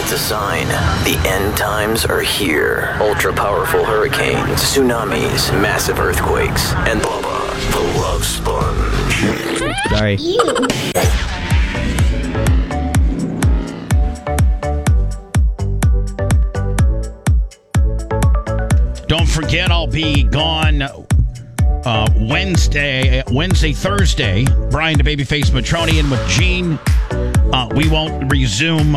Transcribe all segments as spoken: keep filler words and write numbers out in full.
It's a sign. The end times are here. Ultra-powerful hurricanes, tsunamis, massive earthquakes, and Bubba, the Love Sponge. Sorry. Don't forget, I'll be gone uh, Wednesday, Wednesday, Thursday. Brian the Babyface Matronian with Gene. Uh, we won't resume.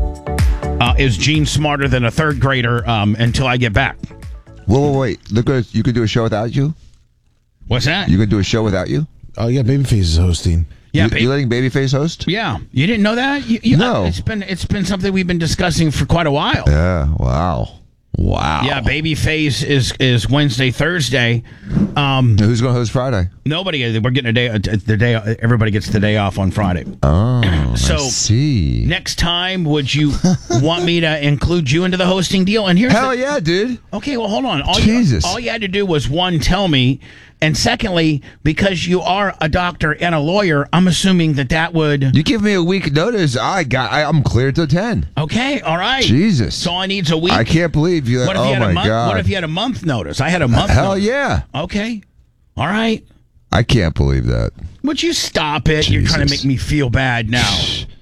Uh, is Gene smarter than a third grader um, until I get back? Whoa, whoa, wait. Look, at, you could do a show without you? What's that? You could do a show without you? Oh, yeah, Babyface is hosting. Yeah, you, ba- you letting Babyface host? Yeah, you didn't know that? You, you, No. uh, it's been it's been something we've been discussing for quite a while. Yeah, wow. Wow. Yeah, Babyface is is Wednesday, Thursday. Um, Who's going to host Friday? nobody. We're getting a day. The day. Everybody gets the day off on Friday. Oh, So, I see. Next time, would you want me to include you into the hosting deal? And here's Hell the, yeah, dude. Okay, well, hold on. All Jesus. You, all you had to do was, one, tell me, and secondly, because you are a doctor and a lawyer, I'm assuming that that would... You give me a week notice, I got. I, I'm cleared to ten. Okay, all right. Jesus. So all I need's a week. I can't believe you. What if oh you had my a month? God. What if you had a month notice? I had a month Hell notice. yeah. Okay. All right. I can't believe that. Would you stop it? You're trying to make Jesus. me feel bad now.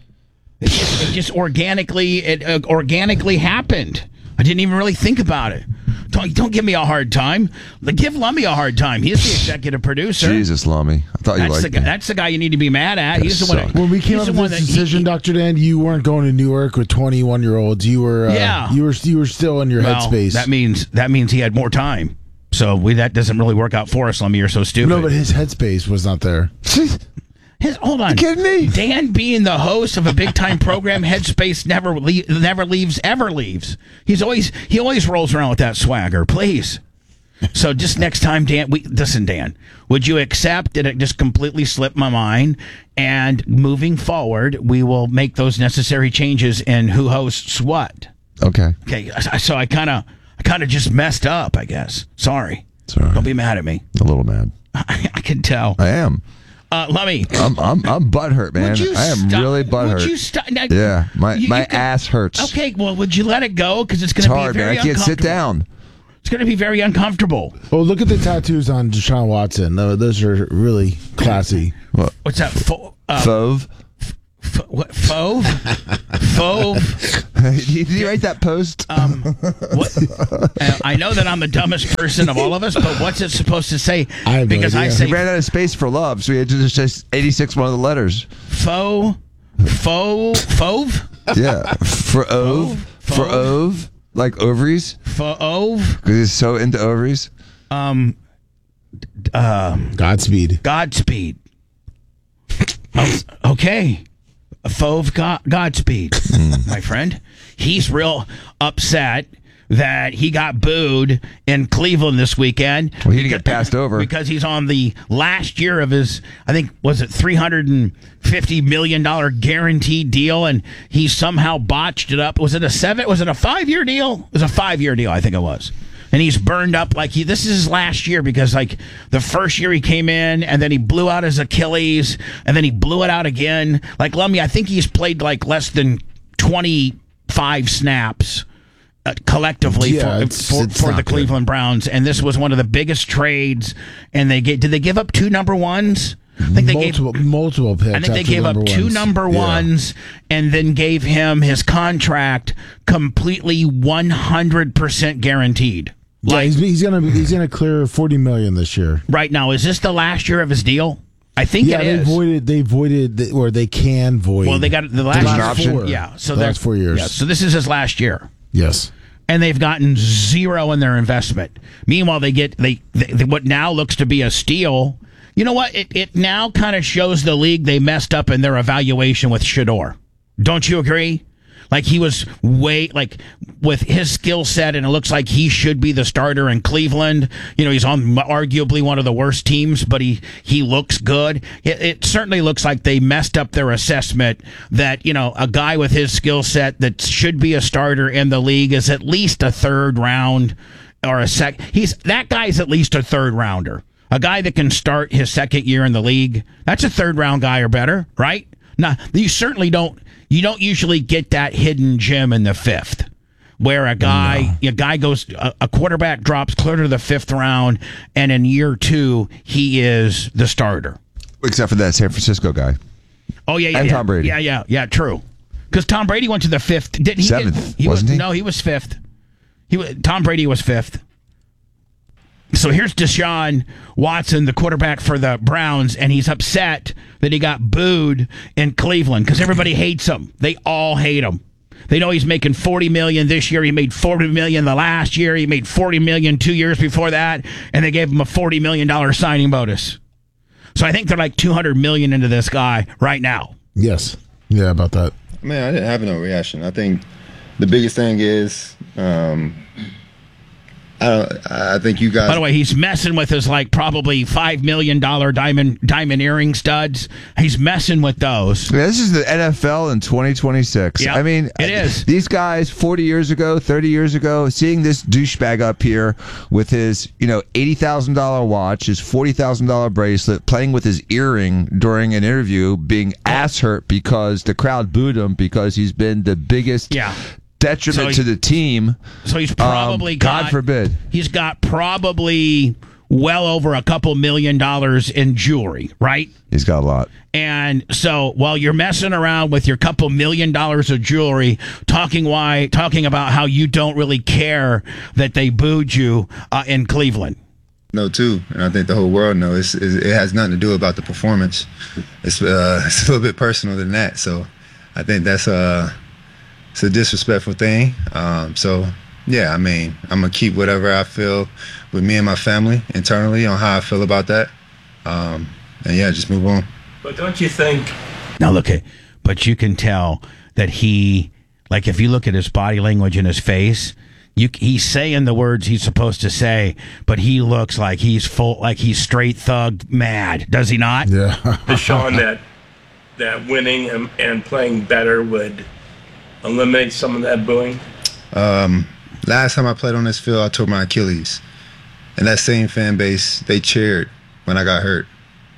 It just, it just organically, it uh, organically happened. I didn't even really think about it. Don't, don't give me a hard time. Give Lummy a hard time. He's the executive producer. Jesus, Lummy. I thought you That's liked the guy, me. that's the guy you need to be mad at. That He's the one. sucked. That, When we came he's up the with one this that- he- decision, he- Doctor Dan, you weren't going to Newark with twenty-one-year-olds. You were, uh, Yeah. you were, you were still in your well, headspace. that means that means he had more time. So we, that doesn't really work out for us, Lummy. You're so stupid. no, but his headspace was not there. His, hold on. You kidding me? Dan being the host of a big time program, Headspace never le- never leaves, ever leaves. He's always he always rolls around with that swagger. Please. So just next time, Dan, we listen, Dan. Would you accept that it just completely slipped my mind? And moving forward, we will make those necessary changes in who hosts what. Okay. Okay. So I kind of I kind of just messed up, I guess. Sorry. Sorry. Don't be mad at me. A little mad. I, I can tell. I am. Uh, let me. I'm I'm I'm butthurt, man. Would you I am stop- really Would butthurt. you stop? Now, Yeah, my you- my you can- ass hurts. Okay, well, would you let it go? Because it's going It's to be hard, man. very I can't sit uncomfortable. down. It's going to be very uncomfortable. Oh, look at the tattoos on Deshaun Watson. Tho- Those are really classy. What? What's that? Fo- uh, Fove? f- what? Fove? Fove? Did you write that post? Um, what? Uh, I know that I'm the dumbest person of all of us, but what's it supposed to say? I have no because I idea. say He ran out of space for love, so he had to just say eighty-six one of the letters. faux, faux, fove, Yeah, for ove, for Fove? ove, like ovaries, fove, because he's so into ovaries. um, um, Godspeed. Godspeed. Oh, okay. Fove God, Godspeed, my friend. He's real upset that he got booed in Cleveland this weekend. Well, he didn't get passed over. Because he's on the last year of his, I think, was it three hundred fifty million dollars guaranteed deal, and he somehow botched it up. Was it a seven? Was it a five-year deal? It was a five-year deal, I think it was. And he's burned up like he. This is his last year because like the first year he came in and then he blew out his Achilles and then he blew it out again. Like Lummy, I think he's played like less than twenty-five snaps uh, collectively Yeah, for it's- for, it's for not the good. Cleveland Browns. And this was one of the biggest trades. And they get did they give up two number ones? I think they multiple, gave. multiple picks. I think they after gave up number two ones. number Yeah. ones and then gave him his contract completely one hundred percent guaranteed. Yeah, Like he's, he's gonna he's gonna clear forty million this year. right now, is this the last year of his deal? I think Yeah, it they is. voided. They voided, the, or they can void. Well, they got the last There's an year. option? Four. Yeah, so the they're- last four years. Yeah, so this is his last year. Yes. And they've gotten zero in their investment. Meanwhile, they get they, they, they what now looks to be a steal. You know what? It it now kind of shows the league they messed up in their evaluation with Shador. Don't you agree? Like he was way like with his skill set, and it looks like he should be the starter in Cleveland. You know, he's on arguably one of the worst teams, but he he looks good. It, it certainly looks like they messed up their assessment that you know a guy with his skill set that should be a starter in the league is at least a third round or a sec. He's that guy's at least a third rounder. A guy that can start his second year in the league. That's a third round guy or better, right? Now, you certainly don't You don't usually get that hidden gem in the fifth, where a guy, no. a guy goes, a, a quarterback drops clear to the fifth round, and in year two he is the starter. Except for that San Francisco guy. Oh yeah, yeah, and yeah. Tom Brady. Yeah, yeah, yeah. True, because Tom Brady went to the fifth. Didn't he? Seventh, get, he wasn't was, he? No, he was fifth. He was, Tom Brady was fifth. So here's Deshaun Watson, the quarterback for the Browns, and he's upset that he got booed in Cleveland because everybody hates him. They all hate him. They know he's making forty million dollars this year. He made forty million dollars the last year. He made forty million dollars two years before that, and they gave him a forty million dollars signing bonus. So I think they're like two hundred million dollars into this guy right now. Yes. Yeah, about that. Man, I didn't have no reaction. I think the biggest thing is, um, I don't. I think you guys. By the way, he's messing with his like probably five million dollar diamond diamond earring studs. He's messing with those. Yeah, this is the N F L in twenty twenty-six. Yeah, I mean, it is. These guys, forty years ago, thirty years ago, seeing this douchebag up here with his, you know, eighty thousand dollar watch, his forty thousand dollar bracelet, playing with his earring during an interview, being ass hurt because the crowd booed him because he's been the biggest. Yeah. Detriment So he- to the team. So he's probably um, got. God forbid. He's got probably well over a couple million dollars in jewelry, right? He's got a lot. And so while you're messing around with your couple million dollars of jewelry, talking why, talking about how you don't really care that they booed you uh, in Cleveland. know too, and I think the whole world knows. It's, it's, it has nothing to do about the performance. It's uh, it's a little bit personal than that. So I think that's uh it's a disrespectful thing. Um, so yeah, I mean, I'm gonna keep whatever I feel with me and my family internally on how I feel about that. Um, and yeah, just move on. But don't you think? Now look at, but you can tell that he, like if you look at his body language in his face, you he's saying the words he's supposed to say, but he looks like he's full, like he's straight thug mad. Does he not? Yeah. Deshaun, that that winning and, and playing better would eliminate some of that booing? Um, last time I played on this field, I tore my Achilles, and that same fan base, they cheered when I got hurt.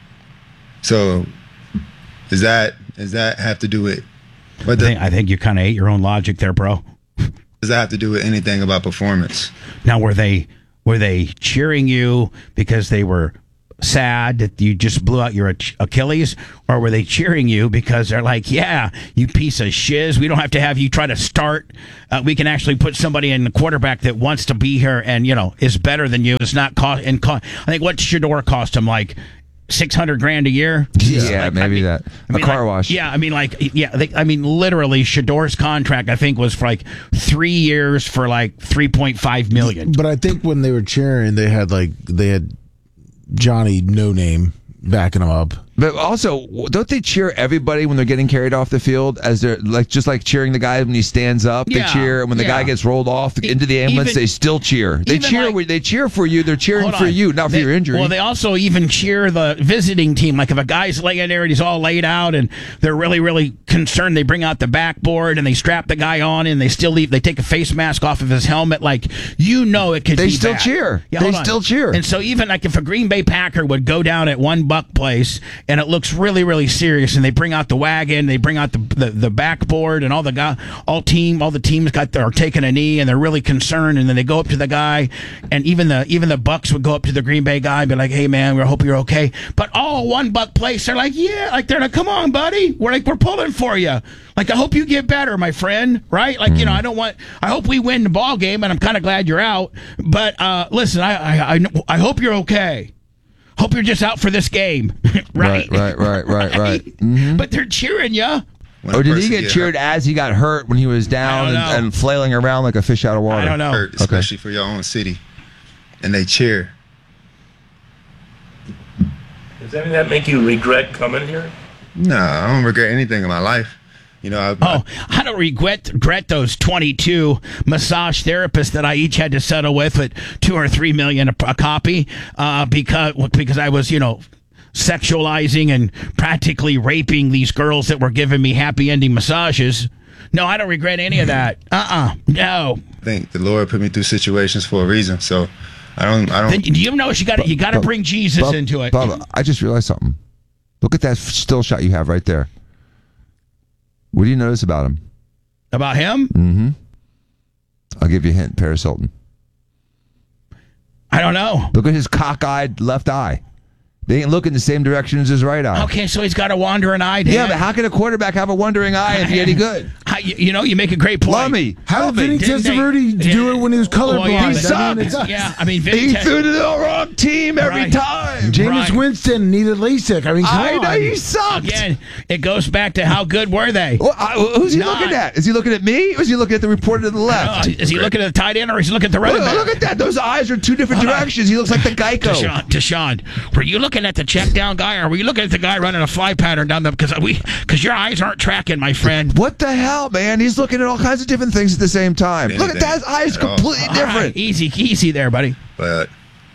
So, does that does that have to do with? What I the, think, I think you kind of ate your own logic there, bro. does that have to do with anything about performance? Now, were they were they cheering you because they were sad that you just blew out your Ach- Achilles, or were they cheering you because they're like, yeah, you piece of shiz, we don't have to have you try to start, uh, we can actually put somebody in the quarterback that wants to be here and, you know, is better than you. It's not cost and co- I think what Shador cost him, like six hundred grand a year. Yeah, Like, maybe I mean, that. I mean, a car like, wash. Yeah, I mean, like, yeah, they, I mean, literally, Shador's contract, I think, was for like three years for like three point five million. But I think when they were cheering, they had like they had Johnny No Name backing him up. But also, don't they cheer everybody when they're getting carried off the field? As they're like, just like cheering the guy when he stands up, Yeah, they cheer. And when the yeah. guy gets rolled off into the ambulance, Even- they still cheer. They even cheer. like- they cheer for you. They're cheering Hold for on. you, not for They- your injury. Well, they also even cheer the visiting team. Like if a guy's laying there and he's all laid out and they're really, really concerned, they bring out the backboard and they strap the guy on and they still leave. They take a face mask off of his helmet. Like, you know, it could They be still bad. cheer. Yeah, They hold on. still cheer. And so even like if a Green Bay Packer would go down at one buck place and it looks really, really serious, and they bring out the wagon, they bring out the the, the backboard, and all the guy, all team, all the teams got are taking a knee and they're really concerned, and then they go up to the guy, and even the even the Bucks would go up to the Green Bay guy and be like, "Hey man, we hope you're okay." But all one buck place, they're like, "Yeah," like they're like, "Come on, buddy, we're like we're pulling for you." Like, I hope you get better, my friend. Right? Like, you know, I don't want. I hope we win the ball game, and I'm kind of glad you're out. But uh, listen, I, I I I hope you're okay. Hope you're just out for this game, right? Right, right, right, right, right. Mm-hmm. But they're cheering you. When Or a did he person get cheered as he got hurt when he was down I and, don't know. and flailing around like a fish out of water? I don't know. hurt, especially for your own city, and they cheer? Does any of that make you regret coming here? No, I don't regret anything in my life. You know, I, Oh, I don't regret regret those twenty-two massage therapists that I each had to settle with at two or three million a, a copy, uh, because because I was, you know, sexualizing and practically raping these girls that were giving me happy ending massages. No, I don't regret any of that. Uh-uh. No. I think the Lord put me through situations for a reason. So I don't. I Then, don't. do you know you got you got to Bub- bring Jesus Bub- into it. Bubba, I just realized something. Look at that still shot you have right there. What do you notice about him? About him? Mm-hmm. I'll give you a hint. Paris Hilton. I don't know. Look at his cockeyed left eye. They ain't looking the same direction as his right eye. Okay, so he's got a wandering eye, Dan. Yeah, but how can a quarterback have a wandering eye and be any good? How, you, you know, you make a great point. Lummy. How did Vinny Didn't they- Testaverde do it when he was colorblind? Well, yeah, I mean, sucked. it does. Yeah, I mean, Vinny He Te- threw to the wrong team every Right. time. Jameis Right. Winston needed LASIK. I mean, come I on. know he sucked. Again, it goes back to how good were they? Well, I, who's he Not- looking at? Is he looking at me or is he looking at the reporter to the Uh, left? is he looking at the tight end or is he looking at the running Look, back? look at that. Those eyes are two different Hold on. directions. He looks like the Geico. Deshaun, Deshaun, were you looking at the check down guy or were you looking at the guy running a fly pattern down the because we because your eyes aren't tracking, my friend. What the hell, man? He's looking at all kinds of different things at the same time. Look at that. His eyes At all. completely All different. right, easy, easy there, buddy. But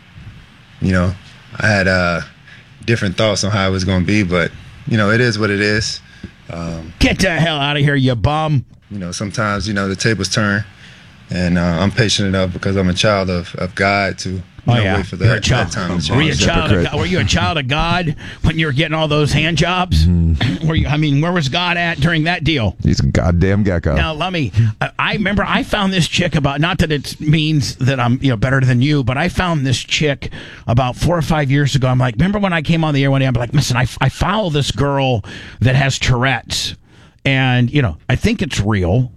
you know, I had uh, different thoughts on how it was going to be, but you know, it is what it is. Um, Get the hell out of here, you bum. you know, sometimes you know the tables turn, and uh, I'm patient enough because I'm a child of, of God to you Oh know, yeah, wait for you're a that, child. that time to Were you a change. child? Of God? Were you a child of God when you were getting all those hand jobs? Were you? I mean, where was God at during that deal? He's a goddamn gecko. Now, let me. I, I remember I found this chick about. Not that it means that I'm you know better than you, but I found this chick about four or five years ago. I'm like, remember when I came on the air one day? I'm like, listen, I, I follow this girl that has Tourette's, and you know, I think it's real.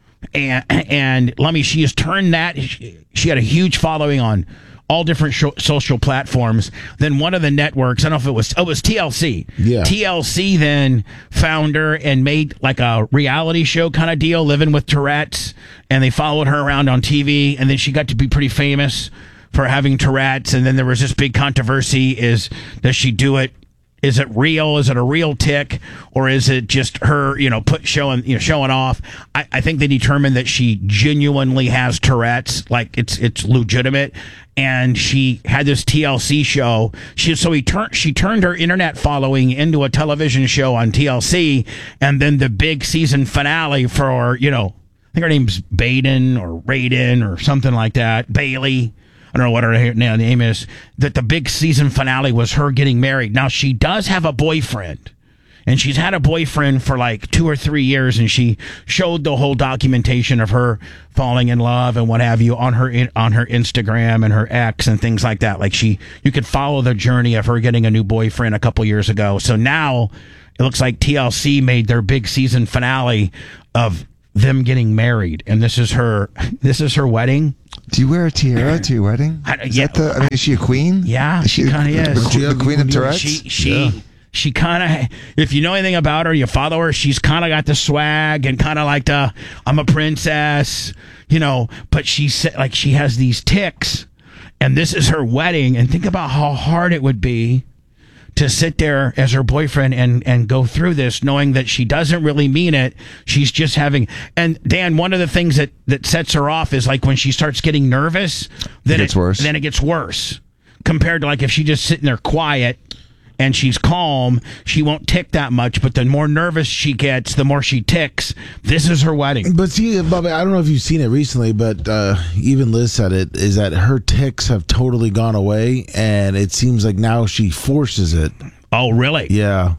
And and let me. She has turned that. She, she had a huge following on all different sh- social platforms. Then one of the networks, I don't know if it was, oh, it was T L C. Yeah. T L C then found her and made like a reality show kind of deal, living with Tourette's, and they followed her around on T V, and then she got to be pretty famous for having Tourette's, and then there was this big controversy: is does she do it? Is it real? Is it a real tick, or is it just her, you know, put showing, you know, showing off? I, I think they determined that she genuinely has Tourette's, like it's it's legitimate. And she had this T L C show. She so he turned she turned her internet following into a television show on T L C, and then the big season finale for you know, I think her name's Baden or Raiden or something like that, Bailey. I don't know what her name is, that the big season finale was her getting married. Now, she does have a boyfriend, and she's had a boyfriend for like two or three years, and she showed the whole documentation of her falling in love and what have you on her on her Instagram and her ex and things like that. Like she, you could follow the journey of her getting a new boyfriend a couple years ago. So now it looks like T L C made their big season finale of them getting married, and this is her this is her wedding. Do you wear a tiara to your wedding? I- Is yeah. that the, I mean, is she a queen? Yeah, Is she kinda is. The, the queen of Tourette's? She she she kind of, if you know anything about her, you follow her. She's kind of got the swag and kind of like the I'm a princess, you know. But she said like she has these tics, and this is her wedding. And think about how hard it would be to sit there as her boyfriend and and go through this, knowing that she doesn't really mean it. She's just having. And Dan, one of the things that that sets her off is like when she starts getting nervous, then It gets worse. Then it gets worse compared to like if she just sitting there quiet and she's calm, she won't tick that much. But the more nervous she gets, the more she ticks. This is her wedding. But see, Bubba, I don't know if you've seen it recently, but uh, even Liz said it, is that her tics have totally gone away, and it seems like now she forces it. Oh, really? Yeah.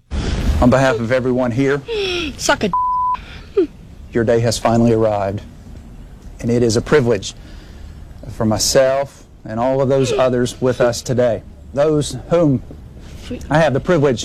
On behalf of everyone here, Suck a d- your day has finally arrived. And it is a privilege for myself and all of those others with us today, those whom I have the privilege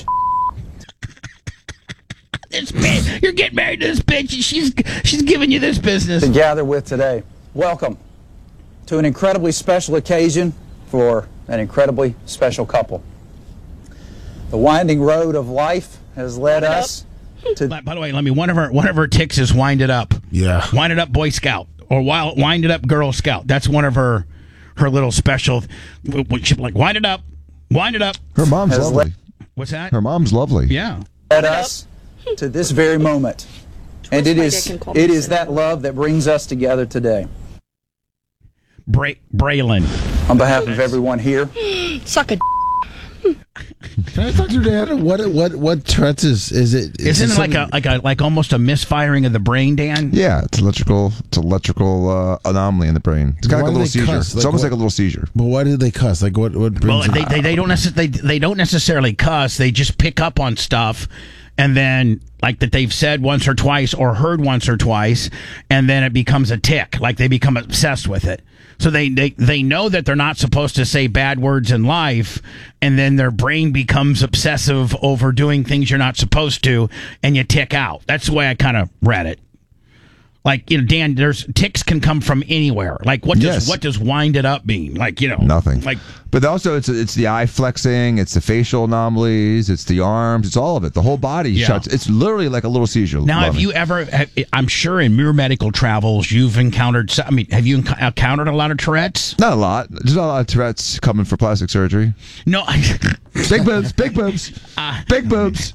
This bitch, you're getting married to this bitch, and she's she's giving you this business. to gather with today. Welcome to an incredibly special occasion for an incredibly special couple. The winding road of life has led us to By by the way, let me one of her one of her ticks is wind it up. Yeah. Wind it up Boy Scout or wild wind it up Girl Scout. That's one of her her little special. She like wind it up, wind it up. Her mom's Has lovely. What's that? Her mom's lovely. Yeah. led us to this very moment. And it my is dick and call me it is Sarah. that love that brings us together today. Bra- Braylon. On behalf of everyone here, Suck a d- Can I talk to your dad? What what what Tourette's is? Is it? Is Isn't it it like a something- like a like almost a misfiring of the brain, Dan? Yeah, it's electrical. It's electrical uh, anomaly in the brain. It's kind Why of do like a they little seizure. cuss? It's Like almost what- like a little seizure. But why did they cuss? Like what? What brings? Well, them- they, they, they don't necessarily they, they don't necessarily cuss. They just pick up on stuff, and then like that they've said once or twice or heard once or twice, and then it becomes a tick, like they become obsessed with it. So they, they, they know that they're not supposed to say bad words in life, and then their brain becomes obsessive over doing things you're not supposed to, and you tick out. That's the way I kind of read it. Like, you know, Dan, there's ticks can come from anywhere. Like, what does Yes. what does wind it up mean? Like, you know, Nothing. Like, But also, it's it's the eye flexing, it's the facial anomalies, it's the arms, it's all of it. The whole body Yeah. shuts. It's literally like a little seizure. now, have Loving. you ever? have- I'm sure in your medical travels, you've encountered. I mean, have you enc- encountered a lot of Tourette's? Not a lot. There's not a lot of Tourette's coming for plastic surgery. No. Big boobs, big boobs, big boobs.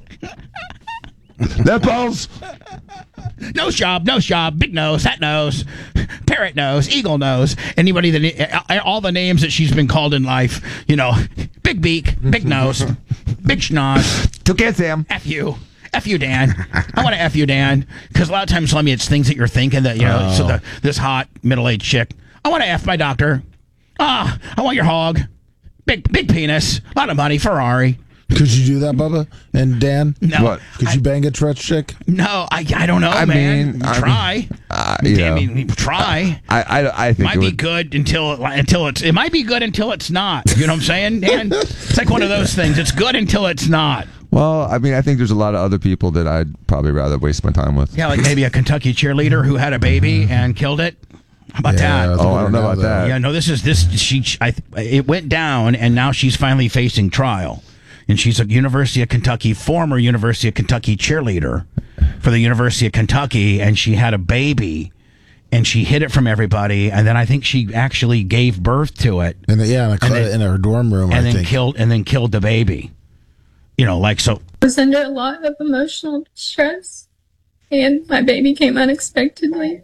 Nipples. Nose job, nose job, big nose, that nose, parrot nose, eagle nose. Anybody that all the names that she's been called in life, you know, big beak, big nose, big schnoz. Toucan Sam. F you. F you, Dan. I want to F you, Dan. Because a lot of times, let me, it's things that you're thinking that, you know, Oh. so the, this hot middle-aged chick, I want to F my doctor. Ah, I want your hog. Big, big penis. A lot of money. Ferrari. Could you do that, Bubba and Dan? No. What? Could I- you bang a Tourette's chick? No, I, I don't know, I man. mean, I- try. Uh, I you know, mean, try. I, I, I think Might it be would, good until it, until it's it might be good until it's not. You know what I'm saying, Dan? It's like one of those things. It's good until it's not. Well, I mean, I think there's a lot of other people that I'd probably rather waste my time with. Yeah, like maybe a Kentucky cheerleader who had a baby and killed it. How about Yeah, that? I think Oh, I don't know know about that. Yeah, no, this is this. She, I, it went down, and now she's finally facing trial, and she's a University of Kentucky, former University of Kentucky cheerleader for the University of Kentucky, and she had a baby, and she hid it from everybody, and then I think she actually gave birth to it, And yeah, in, a, And then- in her dorm room, and I then think. killed, and then killed the baby. You know, like so. I was under a lot of emotional distress, and my baby came unexpectedly.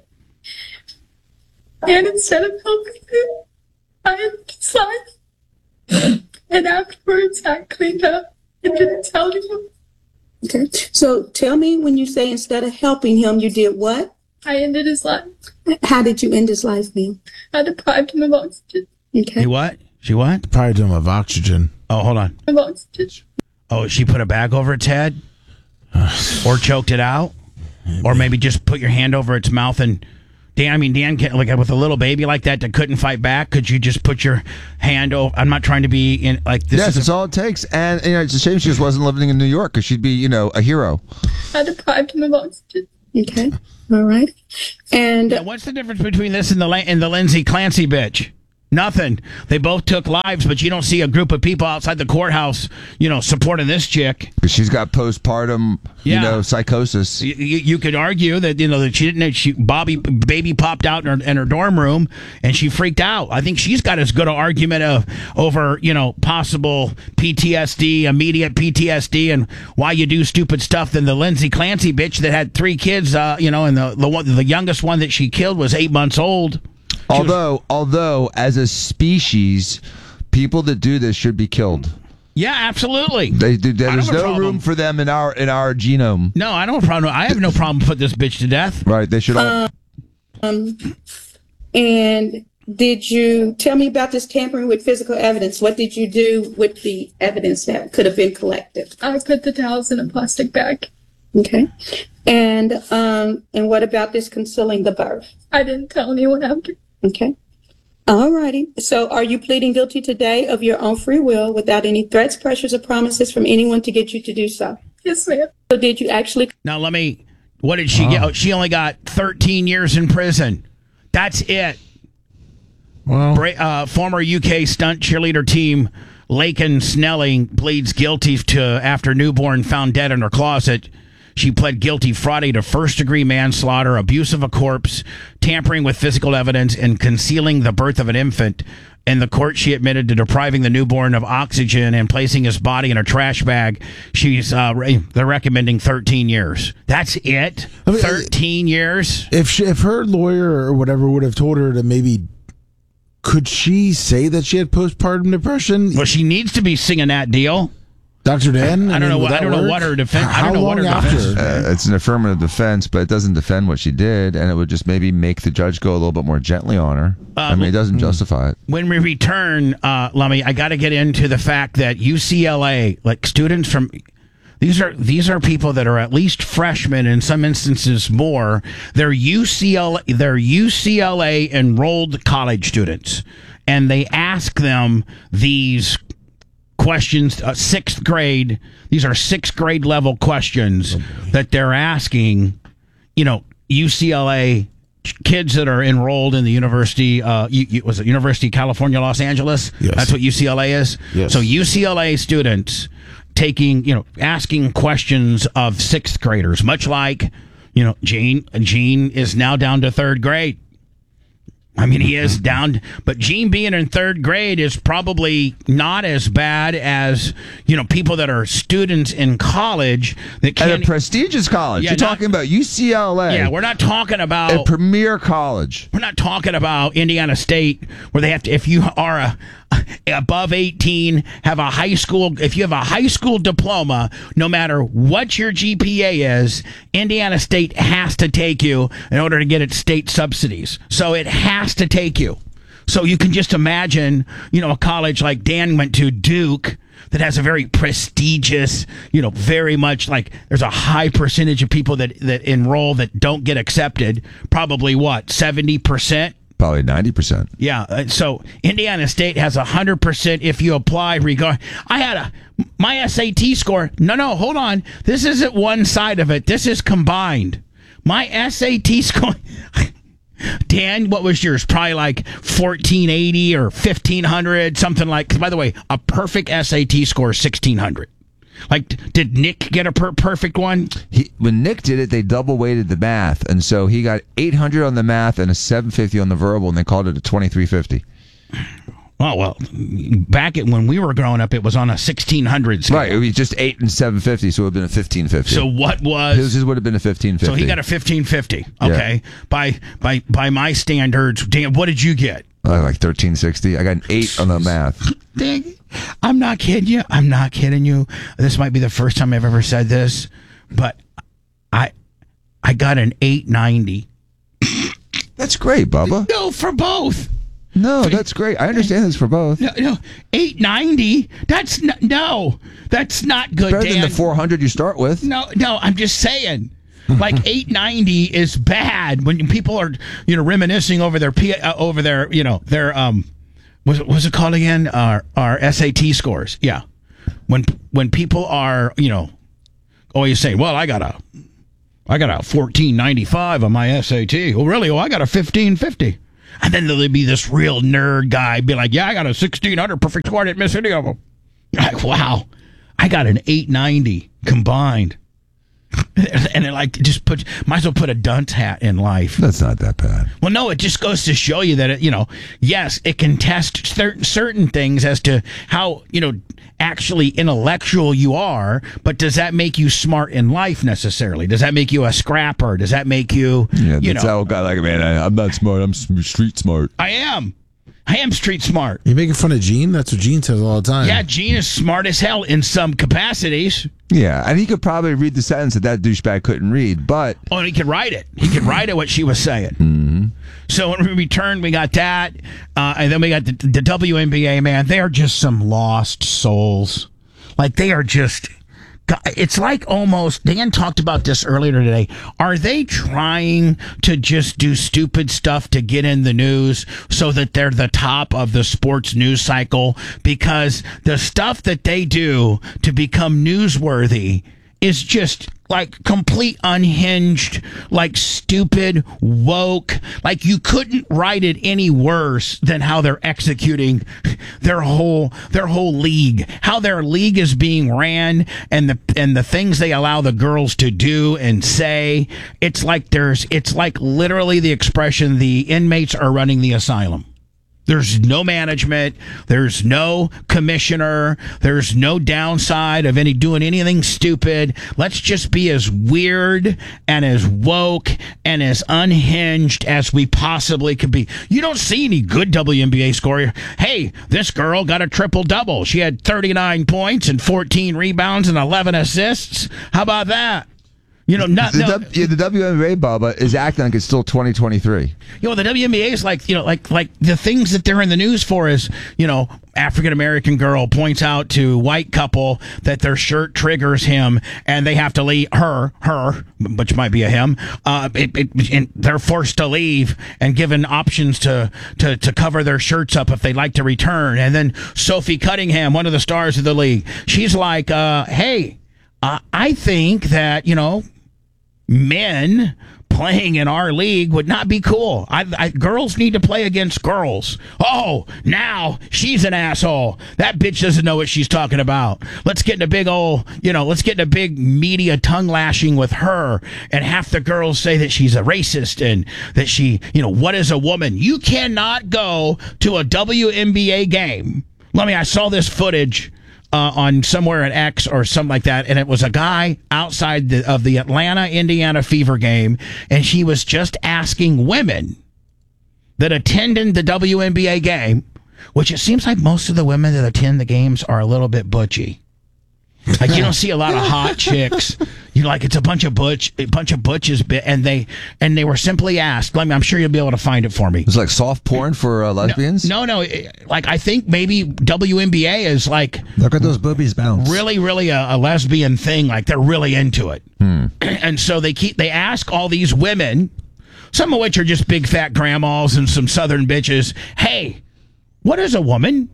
And instead of helping him, I ended his life. And afterwards, I cleaned up and didn't tell him. Okay. So tell me, when you say instead of helping him, you did what? I ended his life. How did you end his life, ma'am? I deprived him of oxygen. Okay. He what? She what? Probably to him of oxygen. Oh, hold on. Of oxygen. Oh, she put a bag over its head, or choked it out, or maybe just put your hand over its mouth and. Dan, I mean, Dan, can, like with a little baby like that that couldn't fight back, could you just put your hand over? I'm not trying to be in like this. Yes, is it's a, all it takes. And you know, it's a shame she just wasn't living in New York because she'd be, you know, a hero. I deprived him of oxygen. Okay. All right. And Yeah, what's the difference between this and the La- and the Lindsay Clancy bitch? Nothing. They both took lives, but you don't see a group of people outside the courthouse, you know, supporting this chick. Because she's got postpartum, Yeah. you know, psychosis. You, you, you could argue that you know that she didn't. She Bobby baby popped out in her, in her dorm room and she freaked out. I think she's got as good an argument of over you know possible P T S D, immediate P T S D, and why you do stupid stuff than the Lindsay Clancy bitch that had three kids. Uh, you know, and the the one the youngest one that she killed was eight months old. Although, although, as a species, people that do this should be killed. Yeah, absolutely. They do. I don't There's have a no problem. room for them in our in our genome. No, I don't have a problem. I have no problem put this bitch to death. Right? They should all. um, and did you tell me about this tampering with physical evidence? What did you do with the evidence that could have been collected? I put the towels in a plastic bag. Okay. And um, and what about this concealing the birth? I didn't tell anyone after. Okay. All righty. So are you pleading guilty today of your own free will without any threats, pressures, or promises from anyone to get you to do so? Yes, ma'am. So did you actually? Now let me. What did she get? Oh, she only got thirteen years in prison. That's it. Well, Bra- uh, former U K stunt cheerleader team Laken Snelling pleads guilty to after newborn found dead in her closet. She pled guilty Friday to first-degree manslaughter, abuse of a corpse, tampering with physical evidence, and concealing the birth of an infant. In the court, she admitted to depriving the newborn of oxygen and placing his body in a trash bag. She's uh, re- they're recommending thirteen years. That's it. I mean, thirteen years. if she, if her lawyer or whatever would have told her to maybe, could she say that she had postpartum depression? Well, she needs to be singing that deal. Doctor Dan? I don't mean, know would what- I that don't know work? what her defense- I How don't know what long her after? defense- Uh, it's an affirmative defense, but it doesn't defend what she did, and it would just maybe make the judge go a little bit more gently on her. I mean, it doesn't justify it. When we return, uh, Lummy, I got to get into the fact that U C L A, like students from These are these are people that are at least freshmen, in some instances more. They're U C L A, they're U C L A enrolled college students, and they ask them these questions. Uh, sixth grade. These are sixth grade level questions that they're asking. You know, U C L A kids that are enrolled in the university. Uh, U, was it University of California, Los Angeles? Yes. That's what U C L A is. Yes. So U C L A students taking, you know, asking questions of sixth graders, much like, you know, Gene, Gene is now down to third grade. I mean, he is down, but Gene being in third grade is probably not as bad as, you know, people that are students in college that At can't. a prestigious college. Yeah, You're not- talking about U C L A. Yeah, we're not talking a about. premier college. We're not talking about Indiana State, where they have to, if you are a, above eighteen, have a high school, if you have a high school diploma, no matter what your G P A is, Indiana State has to take you in order to get its state subsidies. So it has to take you. So you can just imagine, you know, a college like Dan went to, Duke, that has a very prestigious, you know, very much like there's a high percentage of people that, that enroll that don't get accepted. Probably what, seventy percent? Probably ninety percent. Yeah. uh, So Indiana State has one hundred percent if you apply regard. I had a, my S A T score. No, no, hold on. This isn't one side of it. This is combined. My S A T score. Dan, what was yours? Probably like fourteen eighty or fifteen hundred, something like. By the way, a perfect S A T score is sixteen hundred. Like, did Nick get a per- perfect one? He, when Nick did it, they double weighted the math, and so he got eight hundred on the math and a seven fifty on the verbal, and they called it a twenty-three fifty. Oh, well, back at when we were growing up, it was on a sixteen hundred scale. Right, it was just eight and seven fifty, so it would have been a fifteen fifty. So what was his? His would have been a fifteen fifty. So he got a fifteen fifty. Okay, yeah. by by by my standards, Dan, what did you get? Uh, like thirteen sixty. I got an eight on the math. Dang, I'm not kidding you. I'm not kidding you. This might be the first time I've ever said this, but I I got an eight ninety. That's great, Bubba. No, for both. No, that's great. I understand this for both. No, no, eight ninety. That's n- no, that's not good. Better Dan. than the four hundred you start with. No, no, I'm just saying. Like eight ninety is bad when people are, you know, reminiscing over their P, uh, over their, you know, their um, was it was it called again? Our our S A T scores. Yeah, when when people are, you know, always saying, well, I got a, I got a fourteen ninety-five on my S A T. Well, really? Oh, I got a fifteen fifty. And then there'll be this real nerd guy be like, yeah, I got a sixteen hundred perfect score. I didn't miss any of them. Like, wow, I got an eight ninety combined. And it like just put, might as well put a dunce hat in life. That's not that bad. Well, no, it just goes to show you that, it, you know, yes, it can test certain certain things as to how, you know, actually intellectual you are, but does that make you smart in life necessarily? Does that make you a scrapper? Does that make you, Yeah, you that's know, how guy like, man, I, I'm not smart. I'm s- street smart. I am. I am street smart. You making fun of Gene? That's what Gene says all the time. Yeah, Gene is smart as hell in some capacities. Yeah, and he could probably read the sentence that that douchebag couldn't read, but Oh, and he could write it. He could write it what she was saying. Mm-hmm. So when we returned, we got that, uh, and then we got the, the W N B A. Man, they are just some lost souls. Like they are just. It's like almost. Dan talked about this earlier today. Are they trying to just do stupid stuff to get in the news so that they're the top of the sports news cycle? Because the stuff that they do to become newsworthy is just like complete unhinged, like stupid, woke. Like you couldn't write it any worse than how they're executing their whole their whole league. How their league is being ran and the and the things they allow the girls to do and say. It's like there's it's like literally the expression the inmates are running the asylum. There's no management. There's no commissioner. There's no downside of any doing anything stupid. Let's just be as weird and as woke and as unhinged as we possibly could be. You don't see any good W N B A score. Hey, this girl got a triple double. She had thirty-nine points and fourteen rebounds and eleven assists. How about that? You know, not the, no, w, yeah, the W N B A, Bubba, is acting like it's still twenty twenty-three. You know, the W N B A is like, you know, like like the things that they're in the news for is, you know, African American girl points out to white couple that their shirt triggers him, and they have to leave her, her, which might be a him. Uh, it, it, and they're forced to leave and given options to to to cover their shirts up if they'd like to return. And then Sophie Cunningham, one of the stars of the league, she's like, uh, hey, uh, I think that, you know, men playing in our league would not be cool. I, I, girls need to play against girls. Oh, now she's an asshole. That bitch doesn't know what she's talking about. Let's get in a big old, you know, let's get in a big media tongue lashing with her. And half the girls say that she's a racist and that she, you know, what is a woman? You cannot go to a W N B A game. Let me, I saw this footage Uh, on somewhere at X or something like that, and it was a guy outside the, of the Atlanta Indiana Fever game, and she was just asking women that attended the W N B A game, which it seems like most of the women that attend the games are a little bit butchy. Like, you don't see a lot of hot chicks. You know, like it's a bunch of butch, a bunch of butches, and they and they were simply asked. Let me, I'm sure you'll be able to find it for me. It's like soft porn for uh, lesbians. No, no, no, like I think maybe W N B A is like look at those boobies bounce. Really, really a, a lesbian thing. Like they're really into it, hmm. and so they keep they ask all these women, some of which are just big fat grandmas and some southern bitches. Hey, what is a woman?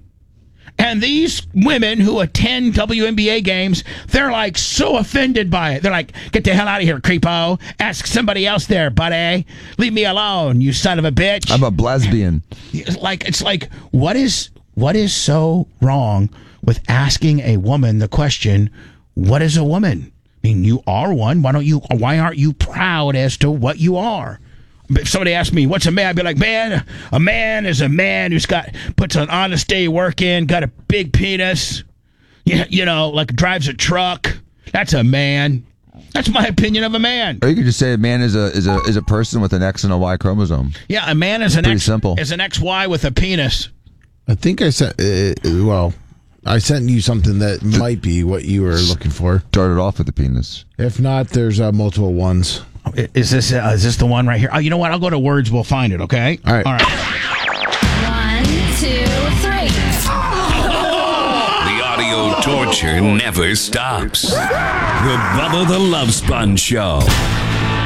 And these women who attend W N B A games, they're like so offended by it. They're like, get the hell out of here, creepo. Ask somebody else there, buddy. Leave me alone, you son of a bitch. I'm a lesbian. Like, it's like, what is what is so wrong with asking a woman the question, what is a woman? I mean, you are one. Why don't you, why aren't you proud as to what you are? If somebody asked me, what's a man? I'd be like, man, a man is a man who's got, puts an honest day work in, got a big penis, you, you know, like drives a truck. That's a man. That's my opinion of a man. Or you could just say a man is a is a is a person with an X and a Y chromosome. Yeah, a man is an Pretty X, simple. is an X Y with a penis. I think I sent, uh, well, I sent you something that might be what you were looking for. Started off with the penis. If not, there's uh, multiple ones. Is this uh, is this the one right here? Oh, you know what? I'll go to words. We'll find it. Okay. All right. All right. One, two, three. The audio torture never stops. The Bubba the Love Sponge Show.